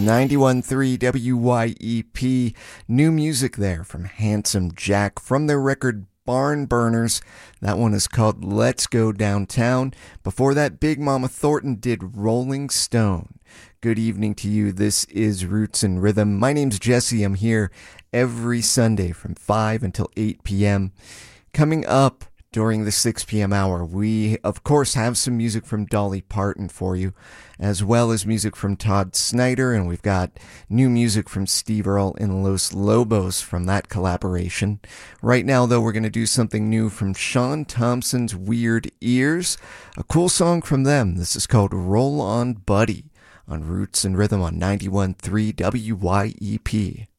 91.3 WYEP. New music there from Handsome Jack from their record Barn Burners. That one is called Let's Go Downtown. Before that, Big Mama Thornton did Rolling Stone. Good evening to you. This is Roots and Rhythm. My name's Jesse. I'm here every Sunday from 5 until 8 p.m. Coming up during the 6 p.m. hour, we, of course, have some music from Dolly Parton for you, as well as music from Todd Snyder, and we've got new music from Steve Earle and Los Lobos from that collaboration. Right now, though, we're going to do something new from Sean Thompson's Weird Ears, a cool song from them. This is called Roll On Buddy on Roots and Rhythm on 91.3 WYEP.